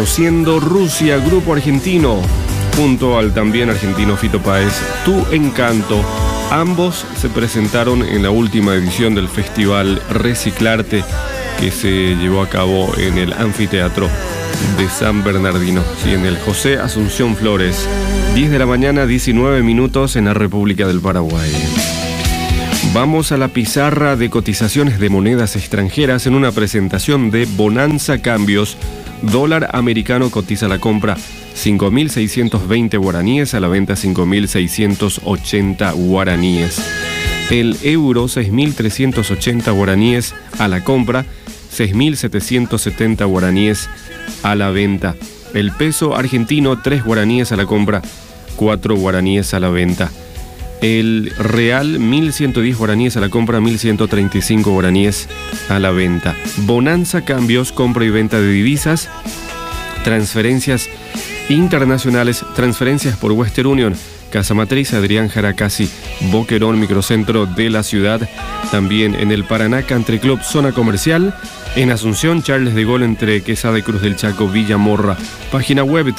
Conociendo Rusia, grupo argentino, junto al también argentino Fito Páez, Tu Encanto. Ambos se presentaron en la última edición del festival Reciclarte, que se llevó a cabo en el anfiteatro de San Bernardino, sí, en el José Asunción Flores. 10 de la mañana, 19 minutos en la República del Paraguay. Vamos a la pizarra de cotizaciones de monedas extranjeras en una presentación de Bonanza Cambios. Dólar americano cotiza la compra 5.620 guaraníes, a la venta 5.680 guaraníes. El euro 6.380 guaraníes a la compra, 6.770 guaraníes a la venta. El peso argentino 3 guaraníes a la compra, 4 guaraníes a la venta. El real 1.110 guaraníes a la compra, 1.135 guaraníes a la venta. Bonanza Cambios, compra y venta de divisas, transferencias internacionales, transferencias por Western Union, Casa Matriz, Adrián Jaracasi, Boquerón, microcentro de la ciudad. También en el Paraná Country Club, zona comercial. En Asunción, Charles de Gaulle, entre Quesada y Cruz del Chaco, Villa Morra. Página web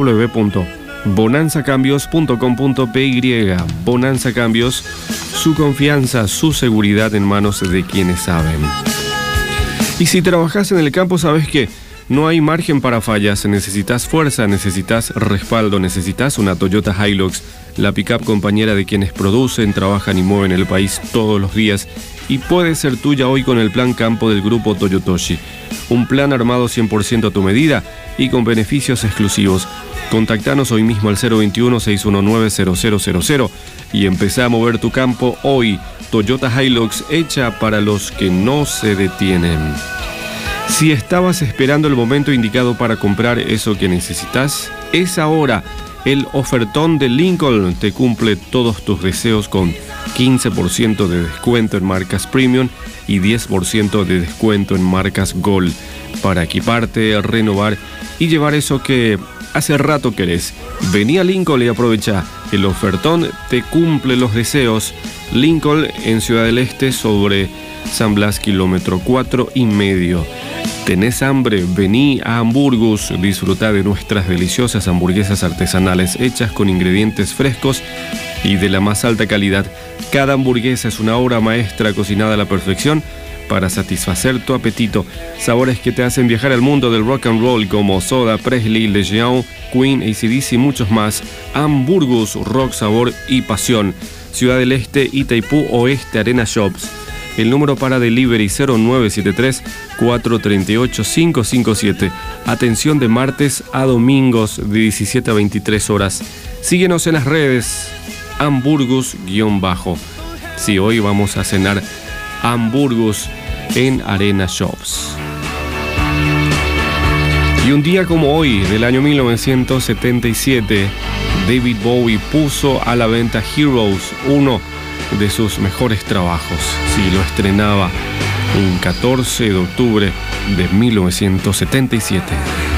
www.bonanzacambios.com.py. Bonanza Cambios, su confianza, su seguridad en manos de quienes saben. Y si trabajas en el campo, sabes que no hay margen para fallas. Necesitas fuerza, necesitas respaldo, necesitas una Toyota Hilux, la pickup compañera de quienes producen, trabajan y mueven el país todos los días, y puede ser tuya hoy con el plan campo del grupo Toyotoshi. Un plan armado 100% a tu medida y con beneficios exclusivos. Contactanos hoy mismo al 021-619-0000 y empezá a mover tu campo hoy. Toyota Hilux, hecha para los que no se detienen. Si estabas esperando el momento indicado para comprar eso que necesitas, es ahora. El ofertón de Lincoln te cumple todos tus deseos con 15% de descuento en marcas Premium y 10% de descuento en marcas Gold para equiparte, renovar y llevar eso que hace rato querés. Vení a Lincoln y aprovecha. El ofertón te cumple los deseos. Lincoln en Ciudad del Este sobre San Blas, kilómetro 4,5. ¿Tenés hambre? Vení a Hamburgus, disfruta de nuestras deliciosas hamburguesas artesanales hechas con ingredientes frescos y de la más alta calidad. Cada hamburguesa es una obra maestra cocinada a la perfección para satisfacer tu apetito. Sabores que te hacen viajar al mundo del rock and roll como Soda, Presley, Legion, Queen, AC/DC y muchos más. Hamburgus, rock, sabor y pasión. Ciudad del Este, Itaipú Oeste, Arena Shops. El número para delivery 0973-438-557. Atención de martes a domingos de 17 a 23 horas. Síguenos en las redes, Hamburgus_. Sí, hoy vamos a cenar Hamburgus en Arena Shops. Y un día como hoy, del año 1977, David Bowie puso a la venta Heroes, uno de sus mejores trabajos. Sí, lo estrenaba un 14 de octubre de 1977.